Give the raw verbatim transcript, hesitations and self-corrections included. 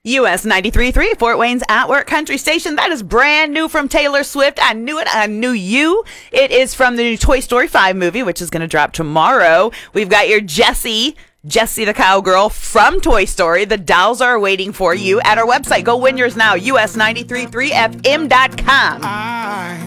U S ninety-three point three, Fort Wayne's At Work Country Station. That is brand new from Taylor Swift. I knew it. I knew you. It is from the new Toy Story five movie, which is going to drop tomorrow. We've got your Jessie, Jessie the Cowgirl from Toy Story. The dolls are waiting for you at our website. Go win yours now, U S ninety-three point three F M dot com. I